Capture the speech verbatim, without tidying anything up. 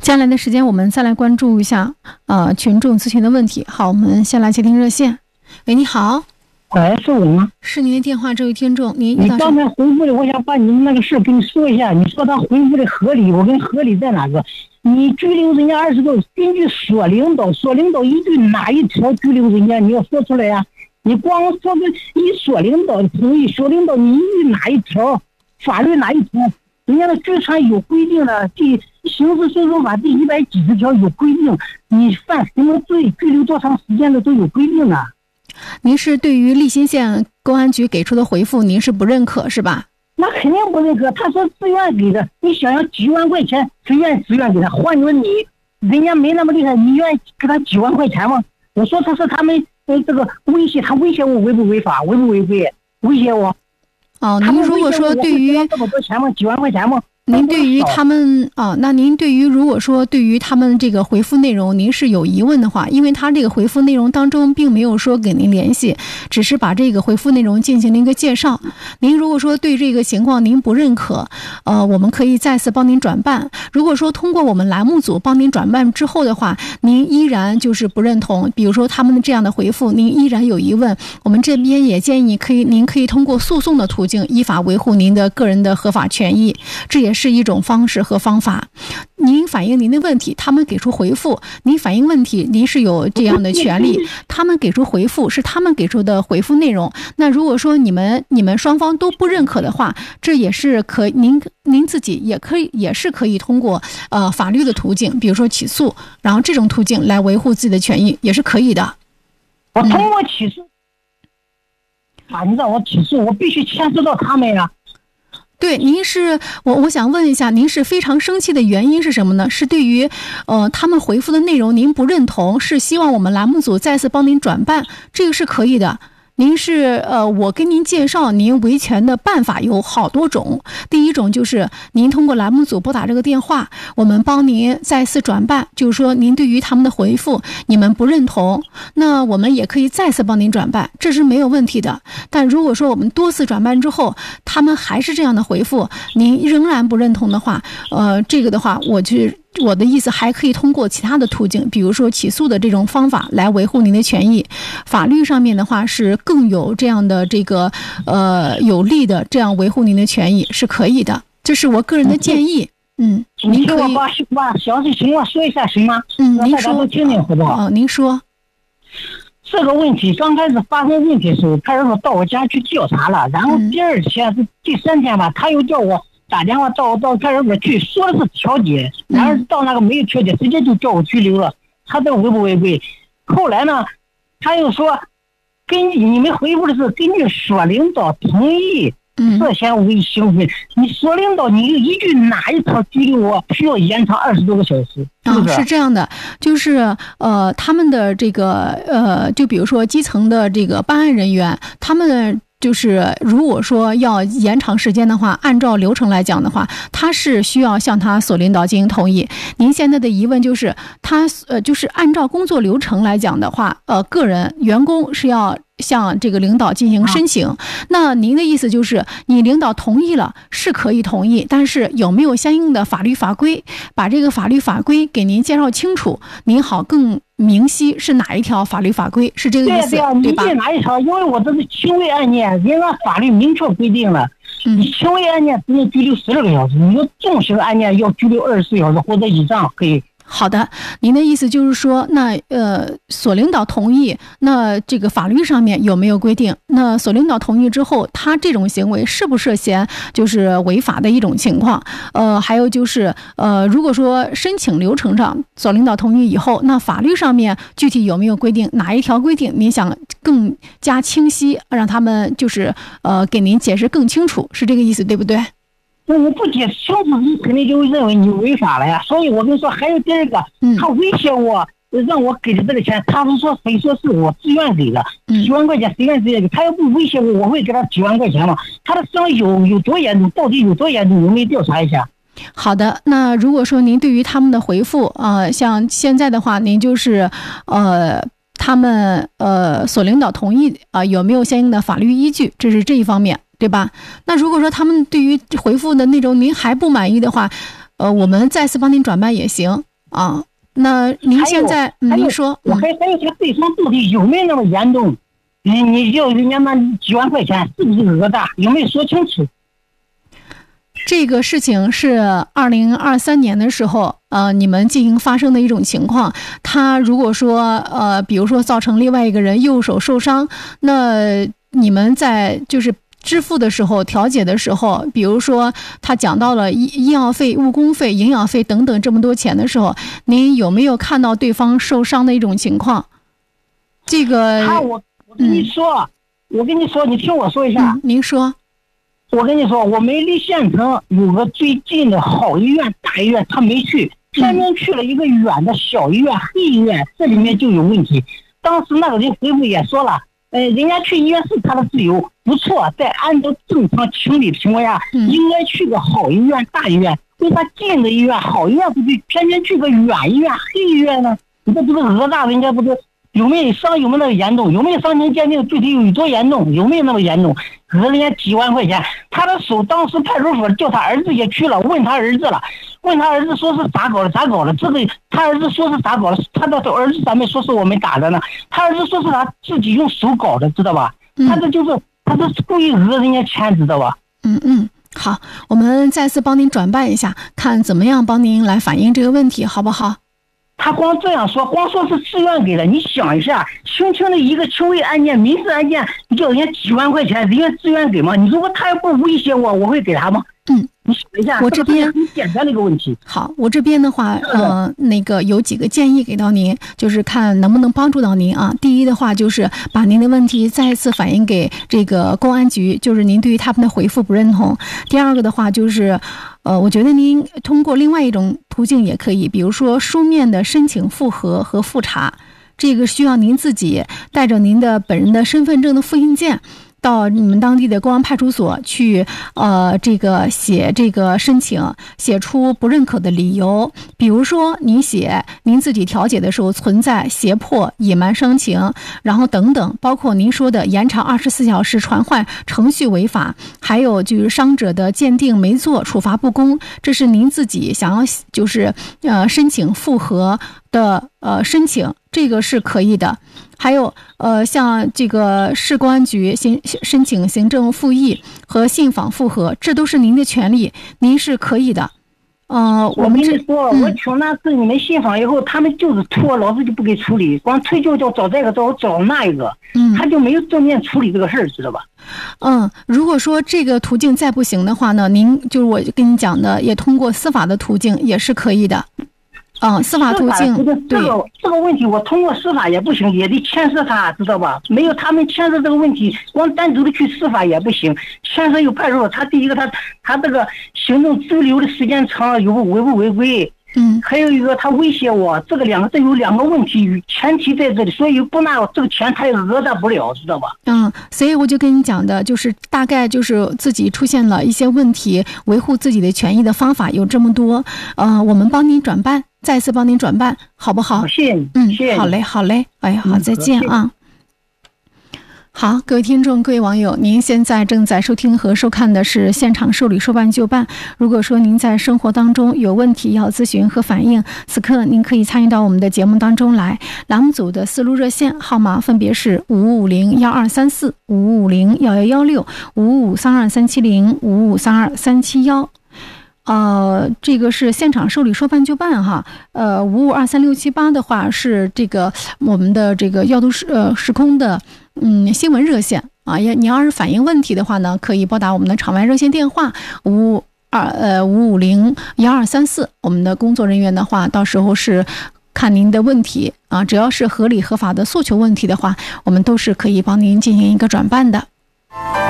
接下来的时间我们再来关注一下呃群众咨询的问题。好，我们先来接听热线。喂，你好。 喂，是我吗？ 是您的电话，这位听众，您你刚才回复的，我想把你们那个事跟你说一下。你说他回复的合理，我跟合理在哪个？你拘留人家二十个，根据所领导，所领导依据哪一条拘留人家？你要说出来呀、啊！你光说个以所领导的同意，所领导你依据哪一条法律哪一条？人家的拘传有规定的，第刑事诉讼法第一百几十条有规定，你犯什么罪，拘留多长时间的都有规定的。 您是对于利辛县公安局给出的回复，您是不认可是吧？ 那肯定不认可。他说自愿给的，你想要几万块钱，谁愿意自愿给他？换你们你，人家没那么厉害，你愿意给他几万块钱吗？我说他是他们呃这个威胁，他威胁我违不违法，违不违规？威胁我。 哦，您如果说对于这么多钱吗？几万块钱吗？ 您对于他们啊，那您对于如果说对于他们这个回复内容，您是有疑问的话，因为他这个回复内容当中并没有说给您联系，只是把这个回复内容进行了一个介绍。您如果说对这个情况您不认可，呃，我们可以再次帮您转办。如果说通过我们栏目组帮您转办之后的话，您依然就是不认同，比如说他们的这样的回复，您依然有疑问，我们这边也建议可以，您可以通过诉讼的途径依法维护您的个人的合法权益，这也是一种方式和方法。您反映您的问题，他们给出回复，您反映问题，您是有这样的权利。他们给出回复是他们给出的回复内容。那如果说你们你们双方都不认可的话，这也是可您您自己也可以也是可以通过呃法律的途径，比如说起诉，然后这种途径来维护自己的权益也是可以的。 我通过起诉，啊、嗯，你让我起诉，我必须牵涉到他们呀、啊。 对，您是我我想问一下，您是非常生气的原因是什么呢？是对于呃他们回复的内容您不认同，是希望我们栏目组再次帮您转办，这个是可以的。您是呃，我跟您介绍您维权的办法有好多种。第一种就是您通过栏目组拨打这个电话，我们帮您再次转办，就是说您对于他们的回复你们不认同，那我们也可以再次帮您转办，这是没有问题的。但如果说我们多次转办之后，他们还是这样的回复，您仍然不认同的话，呃，这个的话，我就。我的意思还可以通过其他的途径，比如说起诉的这种方法来维护您的权益。法律上面的话是更有这样的这个呃有利的这样维护您的权益是可以的，这是我个人的建议。嗯，您可以把把详细情况说一下行吗？ 嗯，您说， 都听听好不好？ 哦，您说。 这个问题刚开始发生问题的时候，派出所到我家去调查了，然后第二天是第三天吧，他又叫我打电话到到派出所去，说的是调解，然后到那个没有调解，直接就叫我拘留了。他这违不违规？后来呢，他又说，根据你们回复的是根据所领导同意涉嫌违行为，你所领导你依据哪一条拘留我需要延长二十多个小时？是不是？ 哦，是这样的，就是呃，他们的这个呃，就比如说基层的这个办案人员，他们。就是如果说要延长时间的话，按照流程来讲的话，他是需要向他所领导进行同意。您现在的疑问就是他呃，就是按照工作流程来讲的话，呃，个人员工是要向这个领导进行申请。那您的意思就是你领导同意了是可以同意，但是有没有相应的法律法规，把这个法律法规给您介绍清楚，您好更明晰是哪一条法律法规，是这个意思， 对, 对, 啊、 对吧？ 你哪一条？因为我这是轻微案件，人家法律明确规定了，嗯、你轻微案件只能拘留十二个小时，你要重型案件要拘留二十四小时或者以上可以。 好的，您的意思就是说，那呃，所领导同意，那这个法律上面有没有规定？那所领导同意之后，他这种行为是不涉嫌就是违法的一种情况？呃，还有就是呃，如果说申请流程上所领导同意以后，那法律上面具体有没有规定？哪一条规定您想更加清晰，让他们就是呃给您解释更清楚，是这个意思对不对？ 那我不解释清楚，你肯定就认为你违法了呀。所以我跟你说，还有第二个，他威胁我，让我给的这个钱，他是说非说是我自愿给的，几万块钱谁愿自愿给？他要不威胁我，我会给他几万块钱吗？他的伤有有多严重？到底有多严重？我们调查一下。 好的，那如果说您对于他们的回复啊、呃，像现在的话，您就是呃。他们呃所领导同意啊、呃，有没有相应的法律依据？这是这一方面，对吧？那如果说他们对于回复的内容您还不满意的话，呃，我们再次帮您转办也行。 啊。那您现在，嗯、您说， 我还还有他对方到底有没有那么严重？你你要人家那几万块钱是不是讹诈？有没有说清楚？ 这个事情是二零二三年的时候，呃，你们进行发生的一种情况。他如果说，呃，比如说造成另外一个人右手受伤，那你们在就是支付的时候、调解的时候，比如说他讲到了医医药费、误工费、营养费等等这么多钱的时候，您有没有看到对方受伤的一种情况？这个， 他我我跟你说，嗯、我跟你说，你听我说一下。 嗯、您说。 我跟你说，我们离县城有个最近的好医院、大医院，他没去，偏偏去了一个远的小医院、黑医院，这里面就有问题。当时那个人回复也说了，呃，人家去医院是他的自由，不错，在按照正常情理的情况下，应该去个好医院、大医院。为啥近的医院、好医院不去，偏偏去个远医院、黑医院呢？你这不是讹诈人家？不是有没有伤？有没有那么严重？有没有伤情鉴定？具体有多严重？有没有那么严重？讹人家几万块钱，他的手当时派出所叫他儿子也去了，问他儿子了，问他儿子说是咋搞的咋搞的，这个他儿子说是咋搞的，他的儿子咱们说是我们打的呢，他儿子说是他自己用手搞的，知道吧？嗯、他这就是他是故意讹人家钱，知道吧？ 嗯嗯，好，我们再次帮您转办一下，看怎么样帮您来反映这个问题，好不好？ 他光这样说，光说是自愿给的，你想一下，轻轻的一个轻微案件、民事案件，你叫人家几万块钱，人家自愿给吗？你如果他要不威胁我，我会给他吗？ 嗯， 你想一下， 我这边很简单的一个问题。 好，我这边的话，呃，那个有几个建议给到您，就是看能不能帮助到您啊。第一的话，就是把您的问题再次反映给这个公安局，就是您对于他们的回复不认同。第二个的话，就是呃，我觉得您通过另外一种途径也可以，比如说书面的申请复核和复查，这个需要您自己带着您的本人的身份证的复印件，到你们当地的公安派出所去，呃，这个写这个申请，写出不认可的理由。比如说，您写您自己调解的时候存在胁迫、野蛮伤情，然后等等，包括您说的延长二十四小时传唤程序违法，还有就是伤者的鉴定没做，处罚不公，这是您自己想要就是呃申请复核的呃申请，这个是可以的。还有呃，像这个市公安局行申请行政复议和信访复核，这都是您的权利，您是可以的。呃， 我跟你说，嗯、我请那次你们信访以后，他们就是拖，老子就不给处理，光推就叫找这个找找那一个，嗯，他就没有正面处理这个事儿，知道吧？ 嗯，如果说这个途径再不行的话呢，您就是我跟你讲的，也通过司法的途径也是可以的。嗯，司法途径， 这个这个问题我通过司法也不行，也得牵涉他，知道吧？没有他们牵涉这个问题，光单独的去司法也不行，牵涉有派出所，他第一个他他这个行政拘留的时间长了，有不违不违规？嗯，还有一个他威胁我，这个两个这有两个问题，前提在这里，所以不拿这个钱他也讹诈不了，知道吧？ 嗯，所以我就跟你讲的，就是大概就是自己出现了一些问题，维护自己的权益的方法有这么多，呃，我们帮您转办，再次帮您转办，好不好？ 谢谢你， 嗯， 谢谢你， 好嘞，好嘞，哎，好，再见啊。好，各位听众、各位网友，您现在正在收听和收看的是现场受理说办就办。如果说您在生活当中有问题要咨询和反映，此刻您可以参与到我们的节目当中来。栏目组的四路热线号码分别是五五零幺二三四、五五零幺幺幺六、五五三二三七零、五五三二三七幺。呃，这个是现场受理说办就办哈。呃，五五二三六七八的话是这个我们的这个药都时呃时空的嗯新闻热线啊。要你要是反映问题的话呢，可以拨打我们的场外热线电话五五二呃五五零幺二三四。我们的工作人员的话，到时候是看您的问题啊，只要是合理合法的诉求问题的话，我们都是可以帮您进行一个转办的。